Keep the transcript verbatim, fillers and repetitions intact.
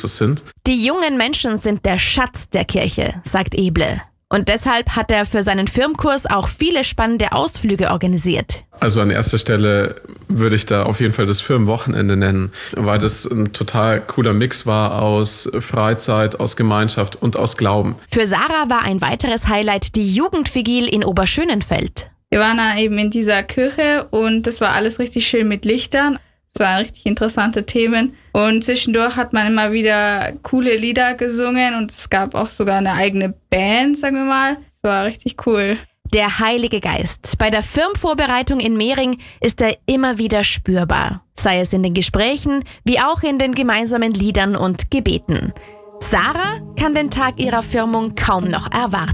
Luxus sind. Die jungen Menschen sind der Schatz der Kirche, sagt Eble. Und deshalb hat er für seinen Firmkurs auch viele spannende Ausflüge organisiert. Also an erster Stelle würde ich da auf jeden Fall das Firmenwochenende nennen, weil das ein total cooler Mix war aus Freizeit, aus Gemeinschaft und aus Glauben. Für Sarah war ein weiteres Highlight die Jugendvigil in Oberschönenfeld. Wir waren da eben in dieser Kirche und das war alles richtig schön mit Lichtern. Es waren richtig interessante Themen und zwischendurch hat man immer wieder coole Lieder gesungen und es gab auch sogar eine eigene Band, sagen wir mal. Es war richtig cool. Der Heilige Geist. Bei der Firmenvorbereitung in Mehring ist er immer wieder spürbar. Sei es in den Gesprächen, wie auch in den gemeinsamen Liedern und Gebeten. Sarah kann den Tag ihrer Firmung kaum noch erwarten.